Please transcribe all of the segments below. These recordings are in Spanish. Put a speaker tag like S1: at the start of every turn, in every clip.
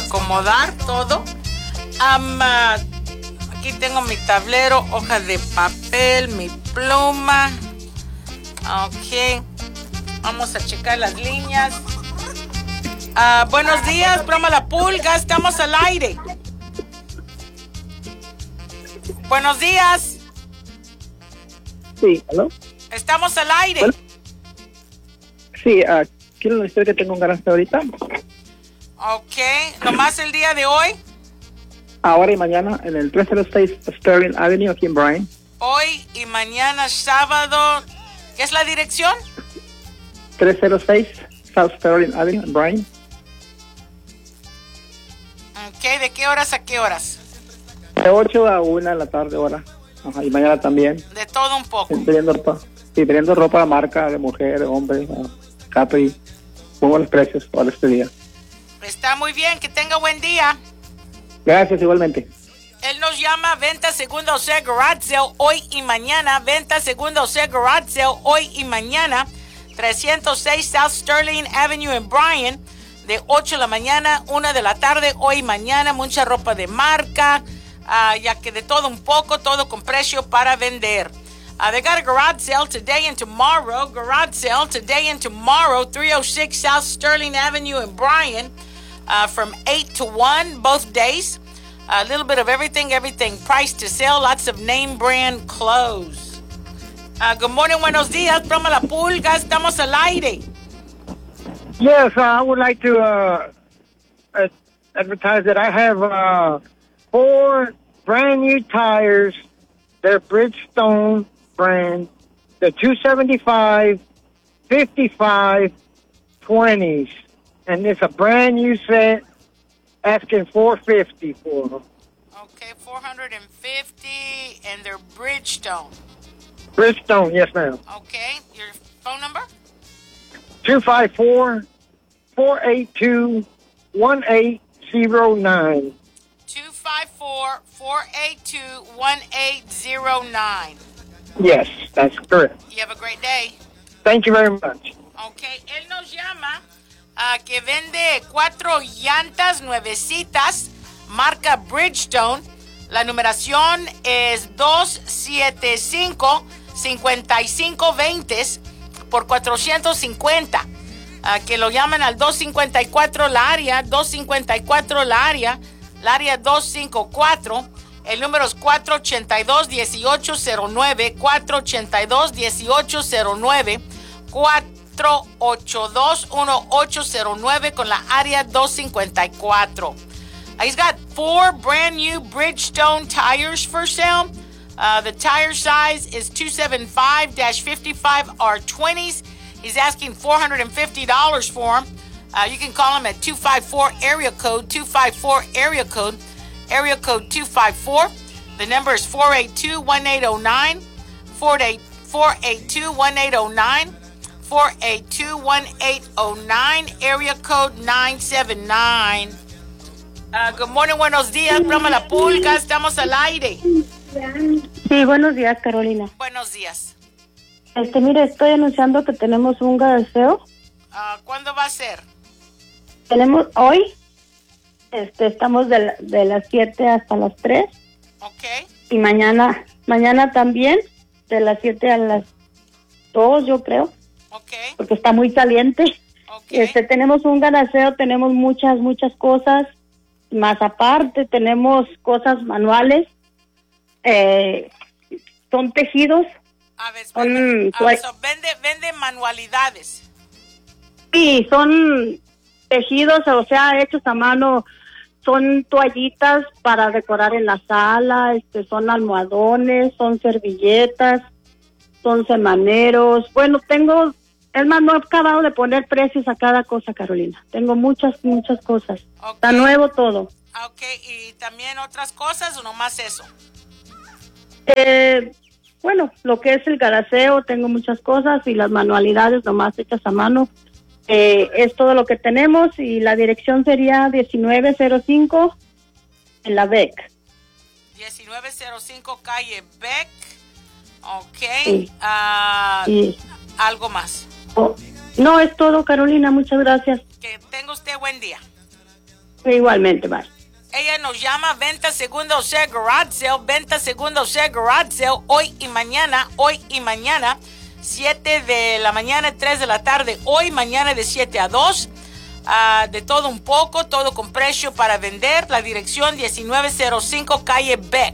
S1: acomodar todo. Aquí tengo mi tablero, hoja de papel, mi pluma. Ok. Vamos a checar las líneas. Buenos días, broma la pulga. Estamos al aire. Buenos días.
S2: Sí, ¿aló?
S1: Estamos al aire.
S2: Bueno, sí, quiero decir que tengo un garaje ahorita.
S1: Ok, nomás el día de hoy.
S2: Ahora y mañana en el 306 Sterling Avenue aquí en Bryan.
S1: Hoy y mañana sábado. ¿Qué es la dirección?
S2: 306 South Sterling Avenue en Bryan.
S1: Ok, ¿de qué horas a qué horas?
S2: De 8 a 1 de la tarde ahora. Ajá, y mañana también.
S1: De todo un poco.
S2: Vendiendo ropa. Sí, vendiendo ropa de marca, de mujer, de hombre, Capri. Muy buenos precios para este día.
S1: Está muy bien, que tenga buen día.
S2: Gracias, igualmente.
S1: Él nos llama Venta Segunda o sea Garage Sale hoy y mañana. Venta Segunda o sea Garage Sale hoy y mañana. 306 South Sterling Avenue en Bryan. De 8 de la mañana, 1 de la tarde, hoy y mañana. Mucha ropa de marca. Ya que de todo un poco, todo con precio para vender. They got a garage sale today and tomorrow. Garage sale today and tomorrow. 306 South Sterling Avenue in Bryan. From 8 to 1, both days. A little bit of everything priced to sell. Lots of name brand clothes. Good morning, buenos días. Broma la pulga, estamos al aire.
S3: Yes, I would like to advertise that I have 4 brand new tires. They're Bridgestone brand. They're 275, 55, 20s. And it's a brand new set, asking $450 for them.
S1: Okay, $450, and they're Bridgestone.
S3: Bridgestone, yes, ma'am.
S1: Okay, your phone number?
S3: 254-482-1809.
S1: 254-482-1809.
S3: Yes, that's correct.
S1: You have a great day.
S3: Thank you very much.
S1: Okay, él nos llama que vende 4 llantas nuevecitas, marca Bridgestone. La numeración es 275-5520 por 450. Que lo llaman al 254 la área, 254 la área 254. El número es 482-1809, 482-1809, 482-1809 con la área 254. He's got 4 brand new Bridgestone tires for sale. The tire size is 275-55 R20s. He's asking $450 for them. You can call him at 254 area code 254. The number is 482-1809, 482-1809, 482-1809, area code 979. Good morning, buenos días, Broma la Pulga, estamos al aire.
S4: Sí, buenos días, Carolina.
S1: Buenos días.
S4: Mire, estoy anunciando que tenemos un garajeo.
S1: ¿Cuándo va a ser?
S4: Tenemos hoy. Estamos de las 7 hasta las 3.
S1: Okay.
S4: Y mañana también, de las 7 a las 2, yo creo.
S1: Okay.
S4: Porque está muy caliente.
S1: Okay.
S4: Tenemos un garajeo, tenemos muchas cosas. Más aparte, tenemos cosas manuales. Son tejidos.
S1: A ver, vende manualidades.
S4: Sí, son tejidos, o sea, hechos a mano. Son toallitas para decorar en la sala, son almohadones, son servilletas, son semaneros. Bueno, es más, no he acabado de poner precios a cada cosa, Carolina. Tengo muchas cosas.
S1: Okay.
S4: Está nuevo todo.
S1: Ok, ¿y también otras cosas o nomás eso?
S4: Bueno, lo que es el garajeo, tengo muchas cosas, y las manualidades nomás hechas a mano. Es todo lo que tenemos, y la dirección sería 1905 en la Beck.
S1: 1905 calle Beck. Ok.
S4: Sí.
S1: ¿Algo más?
S4: No, es todo, Carolina, muchas gracias.
S1: Que tenga usted buen día.
S4: Igualmente, bye.
S1: Ella nos llama Venta Segunda o sea Garage Sale, Venta Segunda o sea Garage Sale, hoy y mañana, 7 de la mañana, 3 de la tarde, hoy, mañana de 7 a 2. De todo un poco, todo con precio para vender. La dirección 1905 Calle Beck.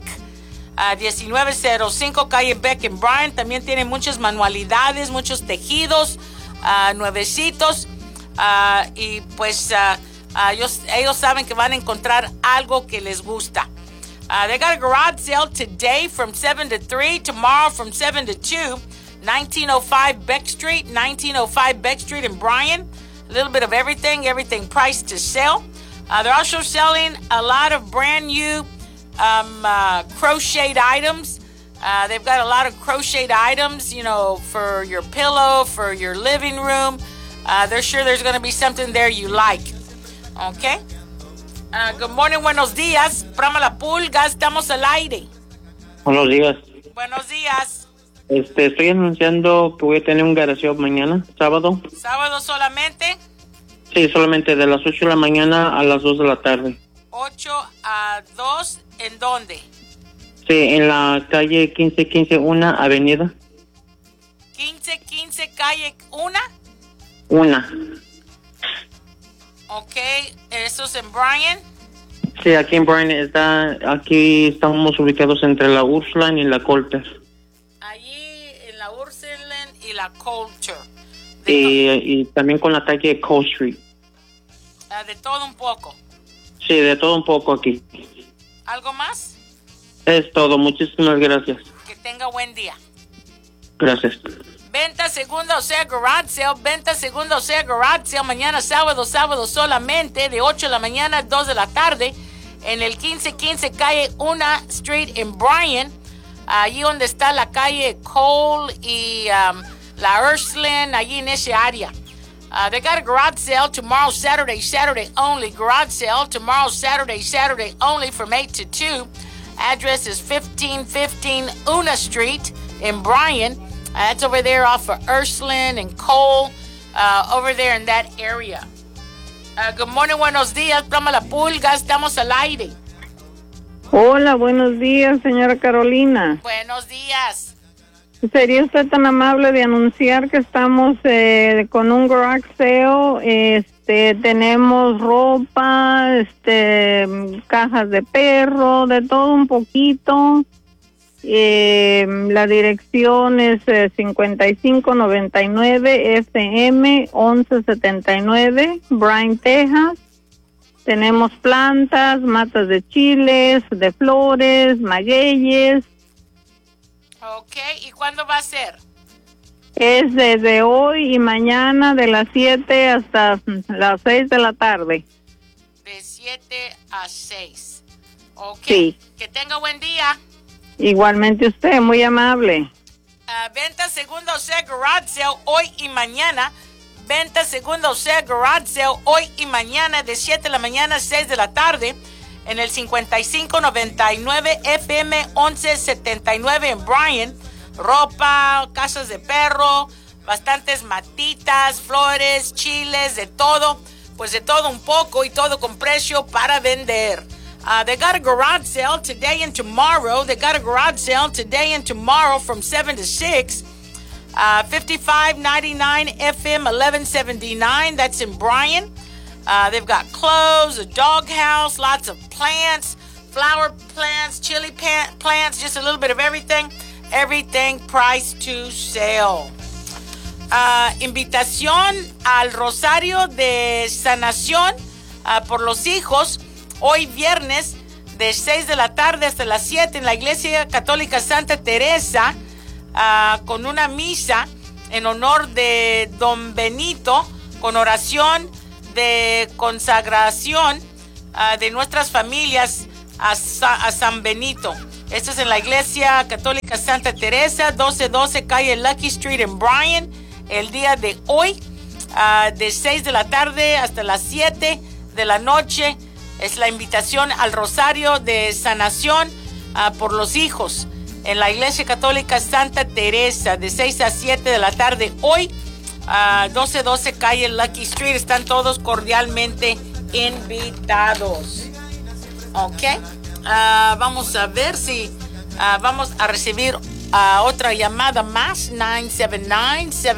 S1: 1905 Calle Beck en Bryan. También tiene muchas manualidades, muchos tejidos nuevecitos. Y pues ellos saben que van a encontrar algo que les gusta. They got a garage sale today from 7 to 3, tomorrow from 7 to 2, 1905 Beck Street, 1905 Beck Street in Bryan. A little bit of everything priced to sell. They're also selling a lot of brand new crocheted items. They've got a lot of crocheted items, for your pillow, for your living room. They're sure there's going to be something there you like. Okay? Good morning, buenos días. Prama La Pulga, estamos al aire.
S5: Buenos días.
S1: Buenos días.
S5: Estoy anunciando que voy a tener un garage sale mañana, sábado.
S1: ¿Sábado solamente?
S5: Sí, solamente de las 8 de la mañana a las 2 de la tarde.
S1: 8 a 2, ¿en dónde?
S5: Sí, en la calle 1515 1 Avenida.
S1: 1515 calle 1. Ok, ¿eso es en Bryan?
S5: Sí, aquí en Bryan aquí estamos ubicados entre la Ursuline y la Colter.
S1: Allí en la Ursuline y la Colter.
S5: Y también con la calle Cold Street.
S1: De todo un poco.
S5: Sí, de todo un poco aquí.
S1: ¿Algo más?
S5: Es todo, muchísimas gracias.
S1: Que tenga buen día.
S5: Gracias.
S1: Venta segunda o sea garage sale, venta segunda o sea garage sale, mañana sábado solamente, de 8 de la mañana a 2 de la tarde, en el 1515 calle 1 Street en Bryan, allí donde está la calle Cole y la Ursuline, allí en ese área. They got a garage sale tomorrow, Saturday only. Garage sale tomorrow, Saturday only from 8 to 2. Address is 1515 Una Street in Bryan. That's over there off of Ursuline and Cole, over there in that area. Good morning, buenos días. Prama La Pulga, estamos al aire.
S6: Hola, buenos días, señora Carolina.
S1: Buenos días.
S6: ¿Sería usted tan amable de anunciar que estamos con un garage sale? Tenemos ropa, cajas de perro, de todo un poquito. La dirección es 5599 FM 1179, Bryan, Texas. Tenemos plantas, matas de chiles, de flores, magueyes.
S1: Ok, ¿y cuándo va a ser?
S6: Es desde hoy y mañana de las 7 hasta las 6 de la tarde.
S1: De 7 a 6. Ok.
S6: Sí.
S1: Que tenga buen día.
S6: Igualmente usted, muy amable.
S1: Venta segunda o sea garage sale hoy y mañana. Venta segunda o sea garage sale hoy y mañana de 7 de la mañana a 6 de la tarde en el 5599 FM 1179 en Bryan. Ropa, casas de perro, bastantes matitas, flores, chiles, de todo. Pues de todo un poco y todo con precio para vender. They got a garage sale today and tomorrow. They got a garage sale today and tomorrow from 7 to 6. 5599 FM 1179. That's in Bryan. They've got clothes, a dog house, lots of plants, flower plants, chili plants, just a little bit of everything. Everything priced to sale. Invitación al Rosario de Sanación por los hijos. Hoy viernes de 6 de la tarde hasta las 7 en la Iglesia Católica Santa Teresa, con una misa en honor de Don Benito, con oración de consagración de nuestras familias a San Benito. Esto es en la Iglesia Católica Santa Teresa, 1212 calle Lucky Street en Bryan, el día de hoy, de 6 de la tarde hasta las 7 de la noche. Es la invitación al Rosario de Sanación por los hijos en la Iglesia Católica Santa Teresa, de 6 a 7 de la tarde hoy, 1212 calle Lucky Street. Están todos cordialmente invitados. Ok. Vamos a ver si vamos a recibir otra llamada más. 979